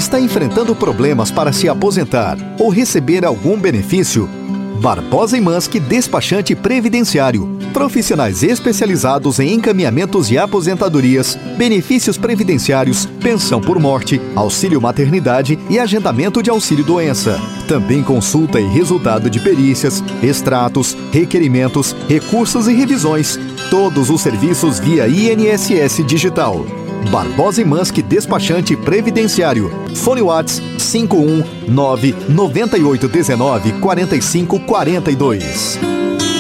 Está enfrentando problemas para se aposentar ou receber algum benefício? Barbosa e Manski Despachante Previdenciário. Profissionais especializados em encaminhamentos de aposentadorias, benefícios previdenciários, pensão por morte, auxílio maternidade e agendamento de auxílio-doença. Também consulta e resultado de perícias, extratos, requerimentos, recursos e revisões. Todos os serviços via INSS Digital. Barbosa e Manski Despachante Previdenciário. Fone Whats 519 9819 4542.